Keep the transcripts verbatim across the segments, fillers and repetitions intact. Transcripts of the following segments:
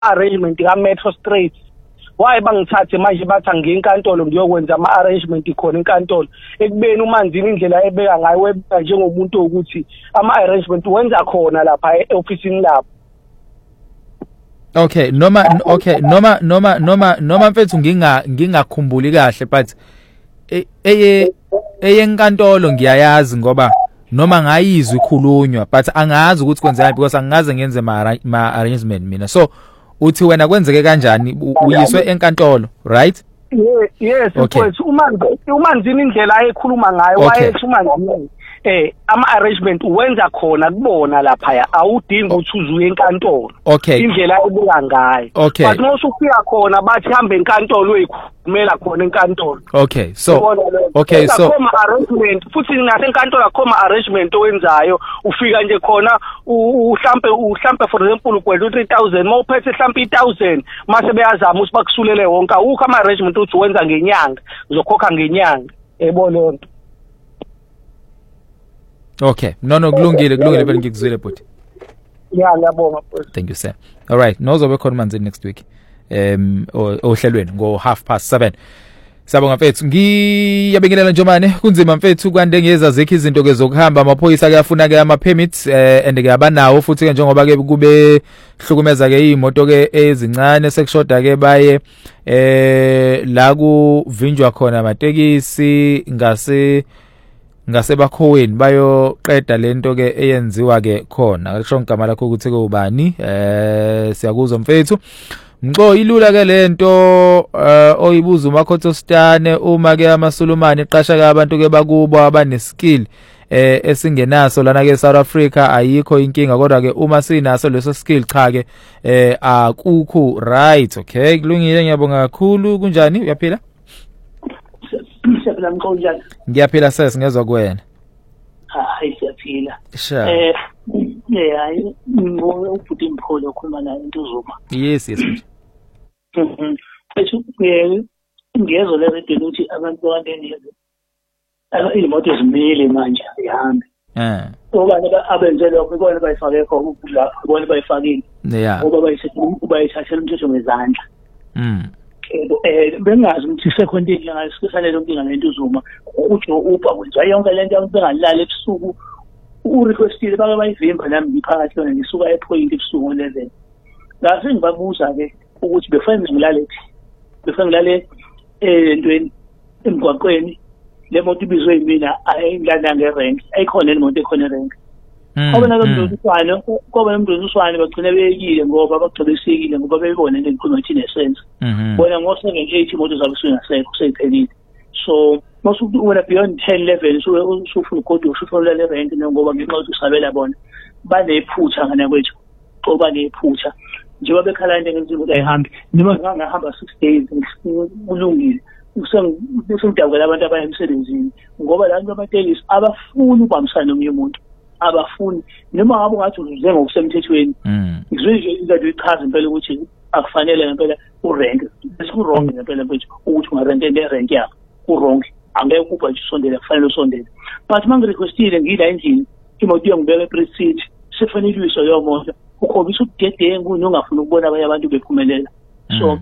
arrangement ka Metro Straight why bangithathe manje bathi ngiyinkantolo ngiyokwenza ama arrangement khona enkantolo ekubeni uManzini indlela ebeka ngayo webeka njengomuntu ukuthi ama arrangement wenza khona lapha eofficeini lapha. Okay noma okay noma noma noma noma mfethu nginga ngingakhumbuli kahle but eye eyenkantolo ngiyayazi ngoba noma ngayizwe ikhulunywa but angazi ukuthi kwenzeka because angaze ngenze ma arrangement mina. So uthi wena kwenzeke kanjani uyiswe enkantolo right? Yes yes mfethu uManzini uManzini indlela ayekhuluma ngayo wayethi uManzini eh ama arrangement uwenza khona kubona lapha awudingi ukuthi uzuye enkantolo indlela ebuka ngayo but mase ufika khona bathi hambe enkantolo uyikhumela khona enkantolo. Okay so okay so akoma arrangement futhi ngase enkantolo akoma arrangement owenzayo ufika nje khona uhlampe uhlampe for example ukwela three thousand mawuphethe hlampe one thousand mase beyazama ukuthi bakusulele wonke awukho ama arrangement uthi wenza ngenyanga uzokhokha ngenyanga ebo lonto. Okay no no kulungile kulungile phela ngikuzwile but yeah ngiyabonga bhuti. Thank you sir. All right nozobe khona Manzini next week um ohlelweni ngo half past seven. Sabonga mfethu ngiyabingelela Njomane kunzima mfethu kwande ngeza zekhe izinto ke zokuhamba amaphoyisa kuyafuna ke ama permits eh and ke abanawo futhi ke njengoba ke kube hlukumeza ke imoto ke ezincane sekushoda ke baye eh la kuvinjwa khona amatekisi ngase ngase bakhoweni bayoqeda lento ke eyenziwa ke khona akusho igama lakho ukuthi ke ubani eh siyakuzwa mfethu Mco ilula ke lento uh, oyibuza uMakhotho Stane uma ke amaSulumane iqasha ke abantu ke bakubo abane skill eh esingenaso lana ke South Africa ayikho inkinga kodwa ke uma sinaso leso skill cha ke eh akukho right. Okay kulungile ngiyabonga kakhulu kunjani uyaphila? Siyaphila Mco njani? Ngiyaphila sesi ngezwe kuwena. Hayi siyaphila. Sure. Eh yeah hayi ngibona ubuthi impholo okhuluma nayo uNtuzuma. Yes yes. Mhm. Bese ngiyezwa le radio ukuthi abantu bandeni aba imoto ezimile manje ihambe. Eh. Ngoba abenze lokho ikona bayifake khona la ikona bayifakile. Yeah. Ngoba bayithatha bayithathela umthetho ngezandla. Mhm. Eh bengazi ukuthi sekhonto inkinga sikufanele inkinga neNtuzuma uthi upha kwenza yonke lento abantu bengalala ebusuku urequestile bake bayivimba nami ngiphakathi lona ngisuka epoint ebusuku eleven. La sengibabuza ke ukuthi befanele ngilale phi befanele ngilale entweni emgwaqweni le moto ibizwe yimina ayingilanda ngerank ayikhona imoto ekhona erank. Ngoba nalomntu uswane ngoba nomntu uswane bagcina beyekile ngoba bagcobesekile ngoba beyibona into enkhulu ngathi nesense. Bona ngo seven eight imoto zabo singasekho seyiphelile. So masuku wena beyond ten eleven so usufuna ukode usufuna le rank ngoba ngenxa ukuthi usabela bona banephutha ngana kwethu ngoba nephutha njengoba bekhala into ngenziwe ukuthi ayihambi noma ngangahamba six days kulungile usengidabukela abantu abaya emsebenzini ngoba la nto amatekisi abafuni ukubambisana nomunye umuntu abafuni noma ngabe ngathi uzuze ngokusemthethweni ngizwe nje into ichaza impela ukuthi akufanele ngempela urank bese wrong ngempela mfethu ukuthi ungarente le rank yakho wrong angeke ukuba nje usondele kufanele usondele but manje requestile ngila endlini imoto yongibeka ePrince City sefanele uyisho leyo moto ukhombisa ukudedengu nongafuna ukubona abanye abantu bephumelela. So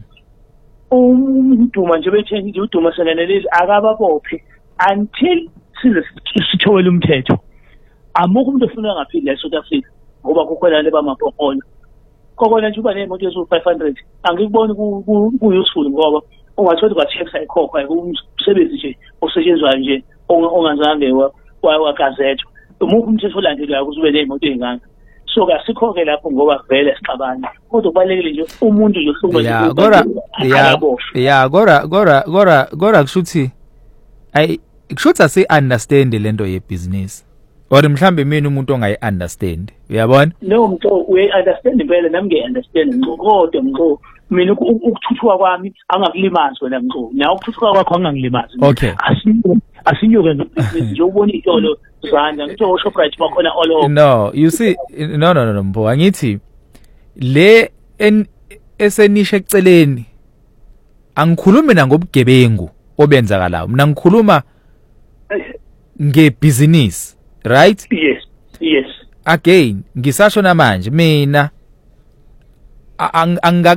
umduma nje bethe nje uduma senelezi akababophe until size sithole umthetho. Amukho umuntu ofuna ngaphila eSouth Africa ngoba kukhona le bamapokolo kokona nje uba nemoto yesu five hundred angikuboni ku useful ngoba ungathola kwacheck sayikhokhwa umsebenzi nje osetshenzwayo nje ongazange wakazetho umukho umthetho olandelayo ukuthi ube nemoto enganga. So kasikhoke lapho ngoba vele sixabana kodwa kubalekile nje umuntu nje uhluka nje. Yeah gora yeah yeah gora gora gora gora kushuthi ay kushuthi asi understand lento ye business. Or mhlambe mina umuntu ongayi understand uyabona? No mntu we understand impela nami ngiye understand ngco kodwa ngco mina ukuthuthwa kwami angakulimazi wena ngco nawe ukuthuthwa kwakho angangilimazi. Okay. Asinyuke nje ubona itolo zanda ngitho Shoprite bakhona all over. No you see no no no mbo angithi le esenisha eceleni angikhulumi mina ngobugebengu obenzakalayo mina ngikhuluma ngebusiness. Right? Yes, yes. Again, ngisasho namanje mina angika